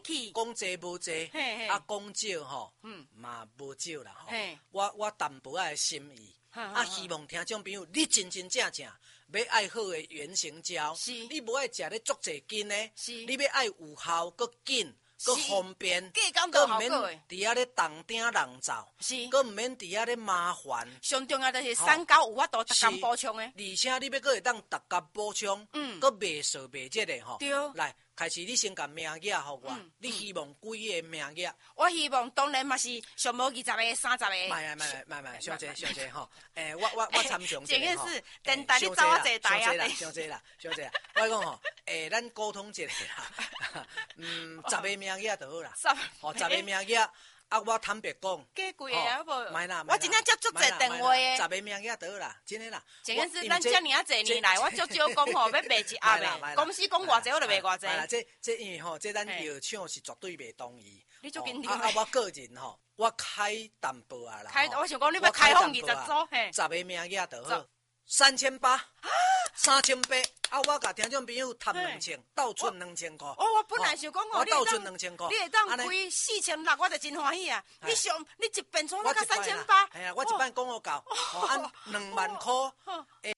去， 讲济无济，啊，讲少吼，嘛无少啦吼。我淡薄仔心意，希望听众朋友你真真正正要爱好的原形胶，你无爱食咧足济斤的，你要爱有效搁紧。搁方便，搁唔免伫遐咧动顶人走，搁唔免伫遐咧麻烦。 上重要就是三高有法度逐工补充的， 而且你要搁会当逐工补充，搁袂少袂节的吼。 对， 来开始，你先甲名额互我，你希望几个名额？ 我希望当然嘛是上无20个、30个。 卖，上济吼。我参详这件事，等待你找我坐台啊！ 上济啦。我讲吼，咱沟通一下啦，10个名额就好啦。10个名额。啊！我坦白讲， 加贵个啊，无， 买啦， 我真正接足侪电话诶 ，10个名额倒啦，真诶啦。 这件事咱遮尔啊侪年来，我足少讲吼，要卖一盒诶，公司讲偌济，我就卖偌济。 这因为吼，这咱药厂是绝对袂同意。 你足紧张我个人吼，我开淡薄啊啦。 我想讲你要开放20组，嘿 ，10个名额倒好，3800。3800啊！我甲听众朋友谈2000，倒出2000块。 我本来想讲哦， 倒出2000块， 你会当开4600，我就真欢喜啊！你一遍创我甲3800， 哎呀，我一摆讲好到，按2万块，